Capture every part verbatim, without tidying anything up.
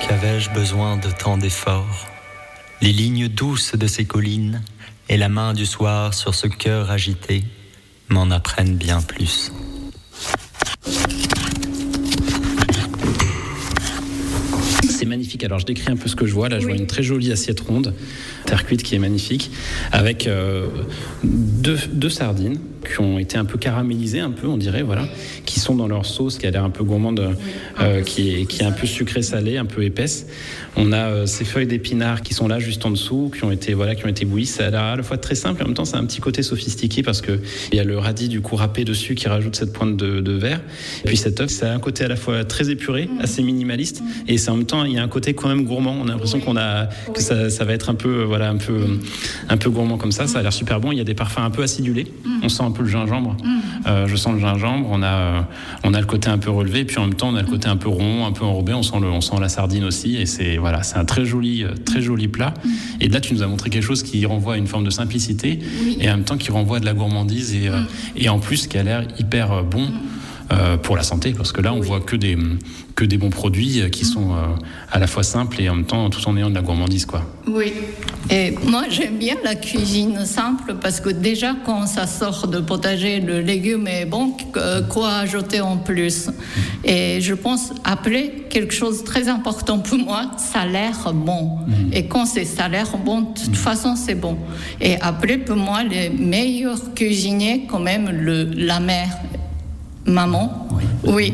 qu'avais-je besoin de tant d'efforts? Les lignes douces de ces collines et la main du soir sur ce cœur agité m'en apprennent bien plus. C'est magnifique. Alors je décris un peu ce que je vois. Là, je oui. vois une très jolie assiette ronde, terre cuite qui est magnifique, avec euh, deux, deux sardines qui ont été un peu caramélisées, un peu, on dirait, voilà, qui sont dans leur sauce qui a l'air un peu gourmande, euh, qui, est, qui est un peu sucrée-salée, un peu épaisse. On a euh, ces feuilles d'épinards qui sont là juste en dessous, qui ont été, voilà, qui ont été bouillies. Ça a l'air à la fois très simple et en même temps, ça a un petit côté sophistiqué parce que il y a le radis du coup râpé dessus qui rajoute cette pointe de, de verre. Et puis cet œuf, ça a un côté à la fois très épuré, assez minimaliste, et c'est en même temps il y a un côté quand même gourmand. On a l'impression qu'on a que ça, ça va être un peu, voilà, un peu, un peu gourmand comme ça. Ça a l'air super bon. Il y a des parfums un peu acidulés. On sent un peu le gingembre. Euh, je sens le gingembre. On a, on a le côté un peu relevé, et puis en même temps on a le côté un peu rond, un peu enrobé. On sent le, on sent la sardine aussi, et c'est voilà, c'est un très joli, très joli plat. Et là, tu nous as montré quelque chose qui renvoie à une forme de simplicité, oui. et en même temps qui renvoie à de la gourmandise, et, euh, et en plus qui a l'air hyper bon. Euh, pour la santé, parce que là on oui. voit que des, que des bons produits qui sont euh, à la fois simples et en même temps tout en ayant de la gourmandise, quoi. Oui, et moi j'aime bien la cuisine simple parce que déjà quand ça sort de potager, le légume est bon, quoi ajouter en plus? Et je pense après quelque chose de très important pour moi, ça a l'air bon. Mmh. Et quand c'est ça a l'air bon, de toute mmh. façon c'est bon. Et après pour moi les meilleurs cuisiniers quand même le, la mère. Maman, oui, oui.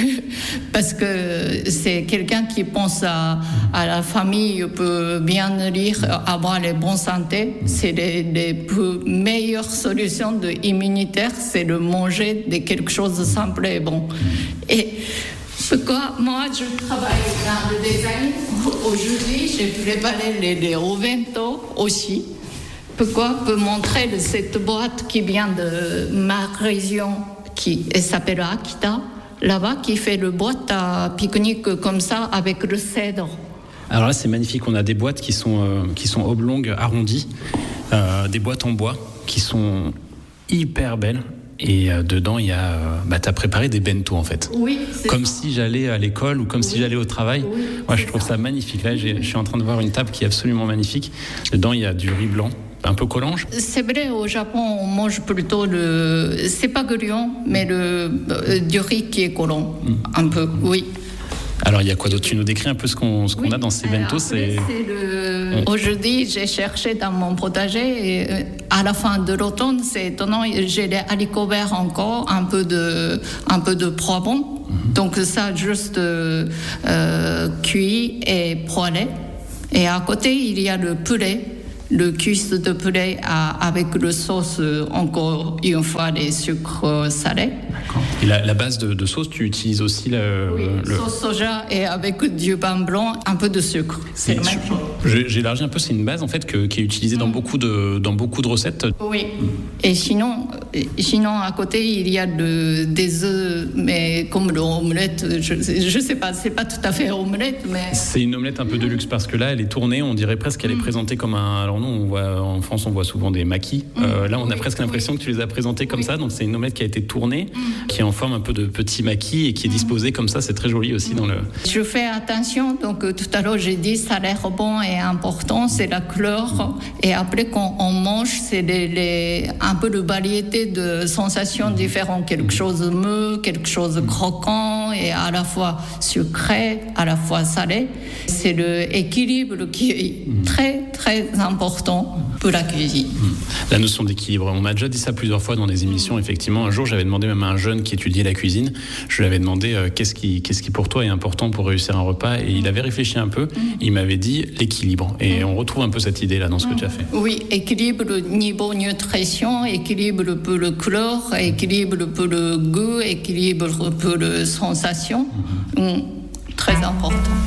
Parce que c'est quelqu'un qui pense à, à la famille, peut bien nourrir, avoir les bonnes santé. C'est les, les meilleures solutions de immunitaire, c'est de manger de quelque chose de simple et bon. Et pourquoi moi je travaille dans le design, aujourd'hui j'ai préparé les, les ovento aussi. Pourquoi? Pour montrer cette boîte qui vient de ma région, qui s'appelle Akita, là-bas, qui fait le boîte à pique-nique comme ça, avec le cèdre. Alors là, c'est magnifique. On a des boîtes qui sont, euh, qui sont oblongues, arrondies, euh, des boîtes en bois qui sont hyper belles. Et euh, dedans, il y a, euh, bah, t'as préparé des bento en fait. Oui. Comme ça. Si j'allais à l'école ou comme oui. si j'allais au travail. Oui, Moi, je trouve ça, ça magnifique. Là, j'ai, je suis en train de voir une table qui est absolument magnifique. Dedans, il y a du riz blanc. Un peu collange. C'est vrai, au Japon, on mange plutôt le... C'est pas grillon, mais le euh, du riz qui est collant. Mmh. Un peu, oui. Alors, il y a quoi d'autre? Tu nous décris un peu ce qu'on, ce qu'on oui. a dans ces bento. C'est... c'est le... mmh. Aujourd'hui, j'ai cherché dans mon potager, et à la fin de l'automne, c'est étonnant, j'ai les haricots verts encore, un peu de, un peu de poivron. Mmh. Donc ça, juste euh, euh, cuit et poêlé. Et à côté, il y a le poulet. Le cuisse de poulet à, avec le sauce, encore une fois, les sucres salés. D'accord. Et la, la base de, de sauce, tu utilises aussi le... Oui, le... sauce soja et avec du pain blanc, un peu de sucre. C'est, c'est le même chose. J'ai, j'ai élargi un peu, c'est une base en fait que, qui est utilisée mmh. dans, beaucoup de, dans beaucoup de recettes. Oui, mmh. et sinon, sinon à côté, il y a de, des œufs, mais comme l'omelette, je ne sais pas, c'est pas tout à fait omelette, mais... C'est une omelette un peu de luxe parce que là, elle est tournée, on dirait presque qu'elle mmh. est présentée comme un... Alors nous, on voit, en France, on voit souvent des maquis. Mmh. Euh, là, on a oui, presque l'impression oui. que tu les as présentés comme oui. ça. Donc, c'est une omelette qui a été tournée, mmh. qui est en forme un peu de petit maquis et qui est disposée comme ça. C'est très joli aussi mmh. dans le... Je fais attention. Donc, tout à l'heure, j'ai dit ça a l'air bon et important. C'est la couleur. Mmh. Et après, quand on mange, c'est les, les, un peu de variété de sensations mmh. différentes. Quelque chose de mou, quelque chose de croquant et à la fois sucré, à la fois salé. C'est l'équilibre qui est mmh. très, très important pour la cuisine. La notion d'équilibre, on m'a déjà dit ça plusieurs fois dans des émissions, effectivement. Un jour, j'avais demandé même à un jeune qui étudiait la cuisine, je lui avais demandé euh, qu'est-ce, qui, qu'est-ce qui pour toi est important pour réussir un repas, et il avait réfléchi un peu, il m'avait dit l'équilibre. Et on retrouve un peu cette idée-là dans ce que tu as fait. Oui, équilibre niveau nutrition, équilibre pour le couleur, équilibre pour le goût, équilibre pour la sensation. Mm-hmm. Très important.